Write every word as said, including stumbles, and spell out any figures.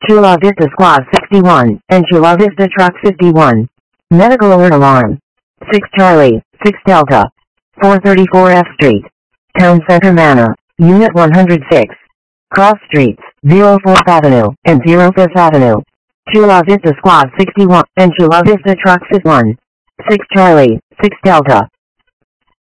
Chula Vista Squad sixty-one, and Chula Vista Truck fifty-one. Medical alert alarm. six Charlie, six Delta. four thirty-four F Street. Town Center Manor, Unit one hundred six. Cross Streets, zero fourth Avenue, and zero fifth Avenue. Chula Vista Squad sixty-one, and Chula Vista Truck fifty-one. six Charlie, six Delta.